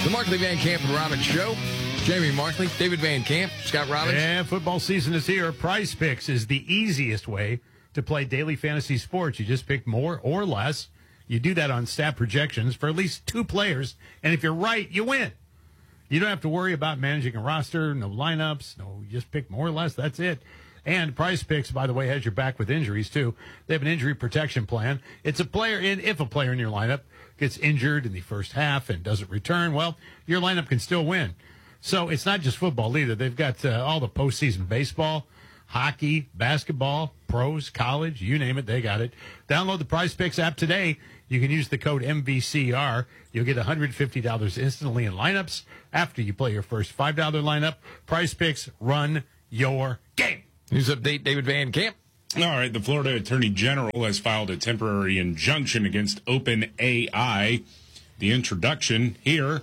The Markley Van Camp and Robbins Show. Jamie Markley, David Van Camp, Scott Robbins. And football season is here. Prize Picks is the easiest way to play daily fantasy sports. You just pick more or less. You do that on stat projections for at least 2 players. And if you're right, you win. You don't have to worry about managing a roster, no lineups. No, you just pick more or less. That's it. And Prize Picks, by the way, has your back with injuries, too. They have an injury protection plan. It's a player, if a player in your lineup gets injured in the first half and doesn't return, well, your lineup can still win. So it's not just football either. They've got all the postseason baseball, hockey, basketball, pros, college, you name it, they got it. Download the Prize Picks app today. You can use the code MVCR. You'll get $150 instantly in lineups after you play your first $5 lineup. Prize Picks, run your game. News update, David Van Camp. All right, the Florida Attorney General has filed a temporary injunction against OpenAI. The introduction here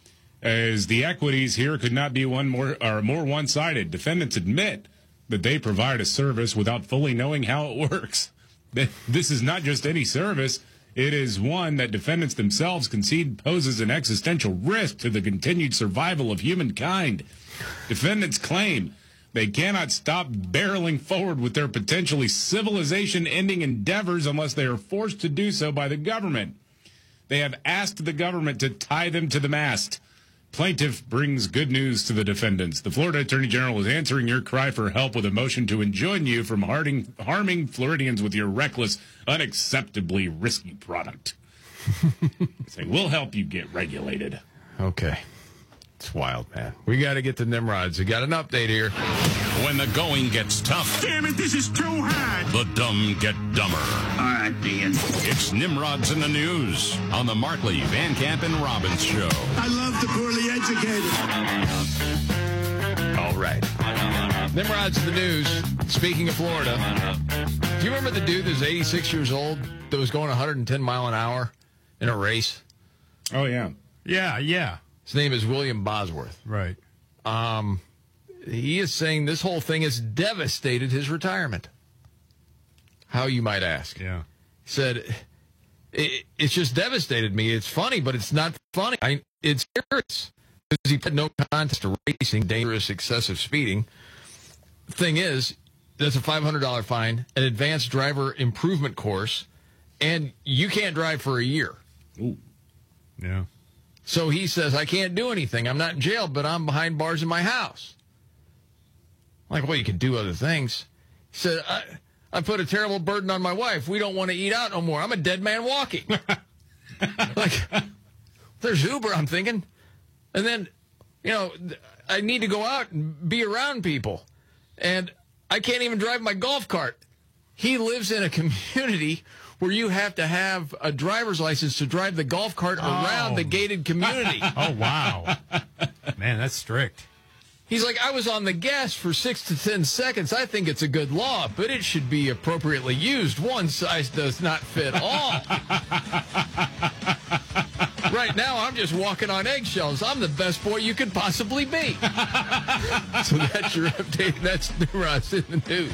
is the equities here could not be more one-sided. Defendants admit that they provide a service without fully knowing how it works. This is not just any service. It is one that defendants themselves concede poses an existential risk to the continued survival of humankind. Defendants claim they cannot stop barreling forward with their potentially civilization-ending endeavors unless they are forced to do so by the government. They have asked the government to tie them to the mast. Plaintiff brings good news to the defendants. The Florida Attorney General is answering your cry for help with a motion to enjoin you from harming Floridians with your reckless, unacceptably risky product. Saying, we'll help you get regulated. Okay. It's wild, man. We got to get to Nimrods. We got an update here. When the going gets tough. Damn it, this is too hard. The dumb get dumber. All right, Ian. It's Nimrods in the News on the Markley, Van Camp, and Robbins Show. I love the poorly educated. All right. Nimrods in the News. Speaking of Florida, do you remember the dude that was 86 years old that was going 110 mile an hour in a race? Oh, yeah. Yeah. His name is William Bosworth. Right. He is saying this whole thing has devastated his retirement. How, you might ask? Yeah. He said, it's just devastated me. It's funny, but it's not funny. It's serious. Because he pled no contest to racing, dangerous, excessive speeding. Thing is, that's a $500 fine, an advanced driver improvement course, and you can't drive for a year. Ooh. Yeah. So he says, I can't do anything. I'm not in jail, but I'm behind bars in my house. I'm like, well, you can do other things. He said, I put a terrible burden on my wife. We don't want to eat out no more. I'm a dead man walking. Like, there's Uber, I'm thinking. And then, I need to go out and be around people. And I can't even drive my golf cart. He lives in a community where you have to have a driver's license to drive the golf cart around the gated community. Oh, wow. Man, that's strict. He's like, I was on the gas for 6 to 10 seconds. I think it's a good law, but it should be appropriately used. One size does not fit all. Right now, I'm just walking on eggshells. I'm the best boy you could possibly be. So that's your update. That's Nimrods in the News.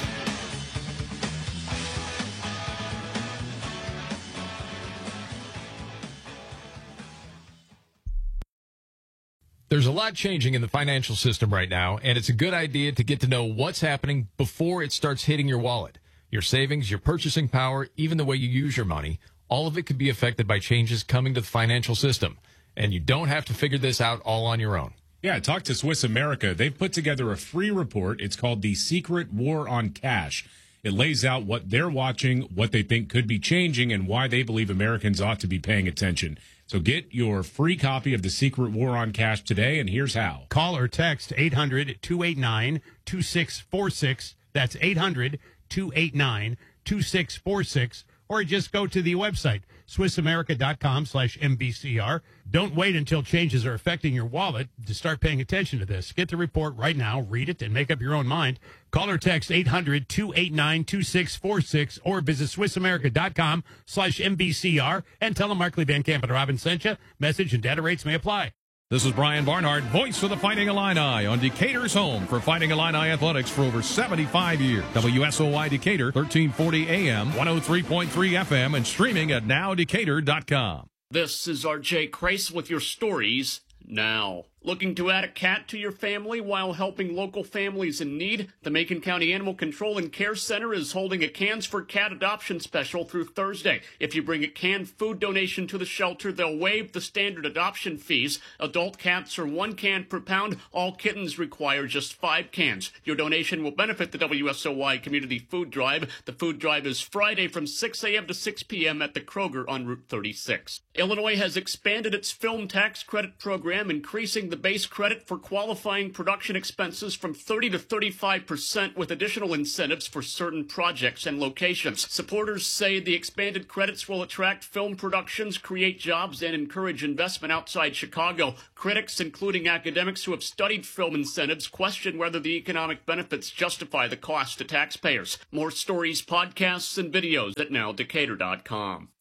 There's a lot changing in the financial system right now, and it's a good idea to get to know what's happening before it starts hitting your wallet. Your savings, your purchasing power, even the way you use your money, all of it could be affected by changes coming to the financial system. And you don't have to figure this out all on your own. Yeah, talk to Swiss America. They've put together a free report. It's called The Secret War on Cash. It lays out what they're watching, what they think could be changing, and why they believe Americans ought to be paying attention. So get your free copy of The Secret War on Cash today, and here's how. Call or text 800-289-2646. That's 800-289-2646. Or just go to the website, SwissAmerica.com/MBCR. Don't wait until changes are affecting your wallet to start paying attention to this. Get the report right now, read it, and make up your own mind. Call or text 800-289-2646 or visit SwissAmerica.com/MBCR and tell them Markley, Van Camp, and Robbins sent you. Message and data rates may apply. This is Brian Barnhart, voice of the Fighting Illini on Decatur's home for Fighting Illini athletics for over 75 years. WSOY Decatur, 1340 AM, 103.3 FM, and streaming at nowdecatur.com. This is RJ Crace with your stories now. Looking to add a cat to your family while helping local families in need? The Macon County Animal Control and Care Center is holding a Cans for Cat adoption special through Thursday. If you bring a canned food donation to the shelter, they'll waive the standard adoption fees. Adult cats are 1 can per pound. All kittens require just 5 cans. Your donation will benefit the WSOY Community Food Drive. The food drive is Friday from 6 a.m. to 6 p.m. at the Kroger on Route 36. Illinois has expanded its film tax credit program, increasing the base credit for qualifying production expenses from 30 to 35% with additional incentives for certain projects and locations. Supporters say the expanded credits will attract film productions, create jobs, and encourage investment outside Chicago. Critics, including academics who have studied film incentives, question whether the economic benefits justify the cost to taxpayers. More stories, podcasts, and videos at nowdecatur.com.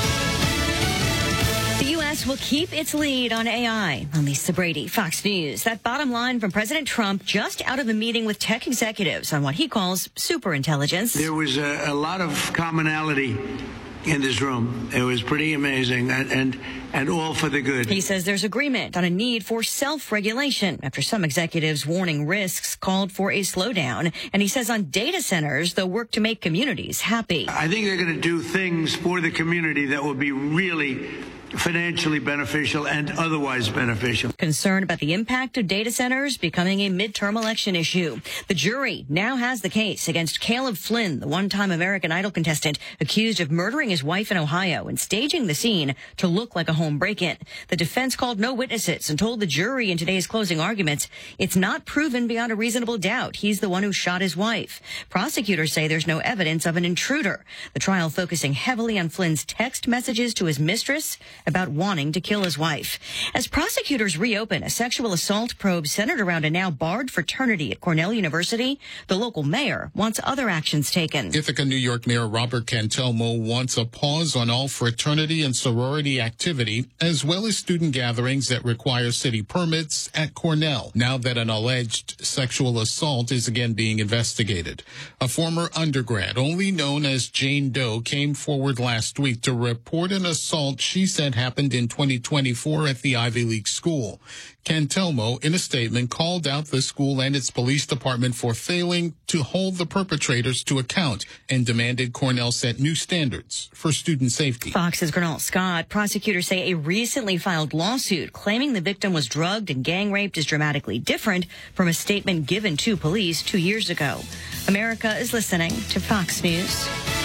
The U.S. will keep its lead on AI. I'm Lisa Brady, Fox News. That bottom line from President Trump just out of a meeting with tech executives on what he calls superintelligence. There was a lot of commonality in this room. It was pretty amazing and all for the good. He says there's agreement on a need for self-regulation after some executives warning risks called for a slowdown. And he says on data centers, they'll work to make communities happy. I think they're going to do things for the community that will be really financially beneficial and otherwise beneficial. Concerned about the impact of data centers becoming a midterm election issue. The jury now has the case against Caleb Flynn, the one-time American Idol contestant accused of murdering his wife in Ohio and staging the scene to look like a home break-in. The defense called no witnesses and told the jury in today's closing arguments it's not proven beyond a reasonable doubt he's the one who shot his wife. Prosecutors say there's no evidence of an intruder. The trial focusing heavily on Flynn's text messages to his mistress about wanting to kill his wife. As prosecutors reopen a sexual assault probe centered around a now barred fraternity at Cornell University, the local mayor wants other actions taken. Ithaca, New York Mayor Robert Cantelmo wants a pause on all fraternity and sorority activity, as well as student gatherings that require city permits at Cornell, now that an alleged sexual assault is again being investigated. A former undergrad, only known as Jane Doe, came forward last week to report an assault she said happened in 2024 at the Ivy League school. Cantelmo, in a statement, called out the school and its police department for failing to hold the perpetrators to account and demanded Cornell set new standards for student safety. Fox's Gernal Scott. Prosecutors say a recently filed lawsuit claiming the victim was drugged and gang raped is dramatically different from a statement given to police 2 years ago. America is listening to Fox News.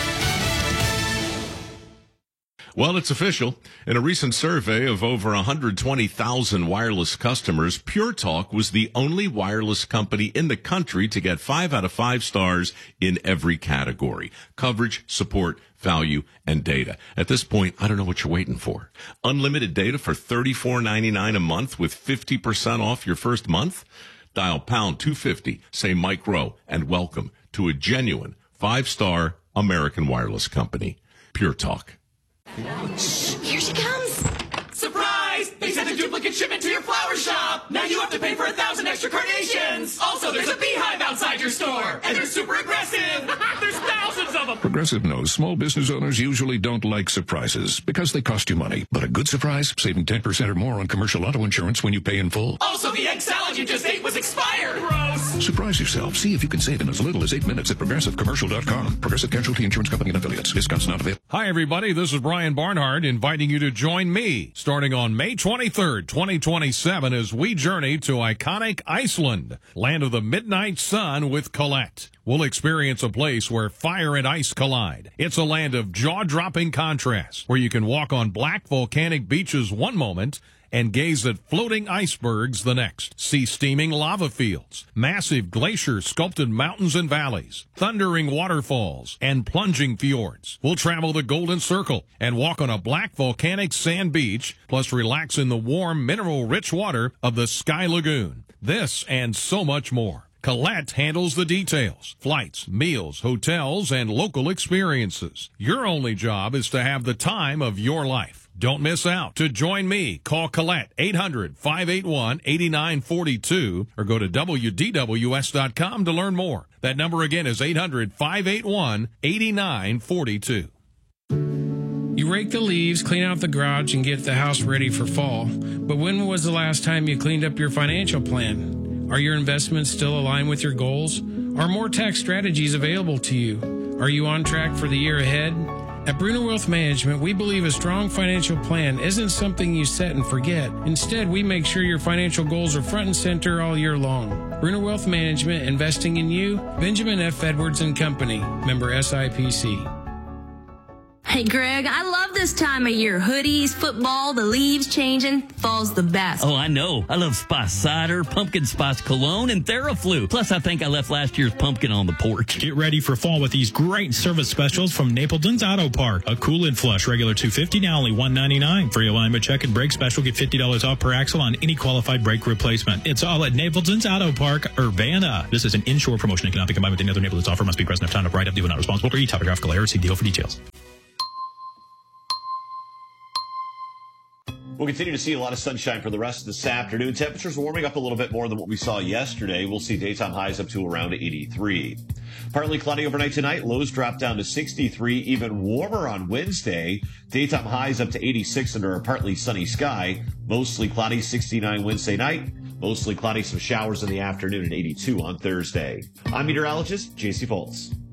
Well, it's official. In a recent survey of over 120,000 wireless customers, Pure Talk was the only wireless company in the country to get 5 out of 5 stars in every category: coverage, support, value, and data. At this point, I don't know what you're waiting for. Unlimited data for $34.99 a month with 50% off your first month? Dial pound 250, say Mike Rowe, and welcome to a genuine 5-star American wireless company. Pure Talk. Here she comes! Surprise! They sent a duplicate shipment to your flower shop! Now you have to pay for 1,000 extra carnations! Also, there's a beehive outside your store! And they're super aggressive! There's thousands of them! Progressive knows small business owners usually don't like surprises because they cost you money. But a good surprise, saving 10% or more on commercial auto insurance when you pay in full. Also, the egg salad you just ate was expired! Gross! Surprise yourself. See if you can save in as little as 8 minutes at ProgressiveCommercial.com. Progressive Casualty Insurance Company and Affiliates. Discounts not available. Hi, everybody. This is Brian Barnhart inviting you to join me starting on May 23rd, 2027 as we journey to iconic Iceland, land of the midnight sun with Colette. We'll experience a place where fire and ice collide. It's a land of jaw-dropping contrasts where you can walk on black volcanic beaches one moment and gaze at floating icebergs the next. See steaming lava fields, massive glacier-sculpted mountains and valleys, thundering waterfalls, and plunging fjords. We'll travel the Golden Circle and walk on a black volcanic sand beach, plus relax in the warm, mineral-rich water of the Sky Lagoon. This and so much more. Colette handles the details: flights, meals, hotels, and local experiences. Your only job is to have the time of your life. Don't miss out. To join me, call Colette 800-581-8942 or go to WDWS.com to learn more. That number again is 800-581-8942. You rake the leaves, clean out the garage, and get the house ready for fall. But when was the last time you cleaned up your financial plan? Are your investments still aligned with your goals? Are more tax strategies available to you? Are you on track for the year ahead? At Bruner Wealth Management, we believe a strong financial plan isn't something you set and forget. Instead, we make sure your financial goals are front and center all year long. Bruner Wealth Management, investing in you. Benjamin F. Edwards and Company, member SIPC. Hey, Greg, I love this time of year. Hoodies, football, the leaves changing. Fall's the best. Oh, I know. I love spice cider, pumpkin spice cologne, and Theraflu. Plus, I think I left last year's pumpkin on the porch. Get ready for fall with these great service specials from Napleton's Auto Park. A cool and flush, regular $250, now only $199. Free alignment check and brake special. Get $50 off per axle on any qualified brake replacement. It's all at Napleton's Auto Park, Urbana. This is an inshore promotion and cannot be combined with any other Napleton's offer. Must be present if time of write-up. Deal not responsible for e-topographical error. See deal for details. We'll continue to see a lot of sunshine for the rest of this afternoon. Temperatures warming up a little bit more than what we saw yesterday. We'll see daytime highs up to around 83. Partly cloudy overnight tonight. Lows drop down to 63. Even warmer on Wednesday. Daytime highs up to 86 under a partly sunny sky. Mostly cloudy, 69 Wednesday night. Mostly cloudy, some showers in the afternoon, and 82 on Thursday. I'm meteorologist J.C. Foltz.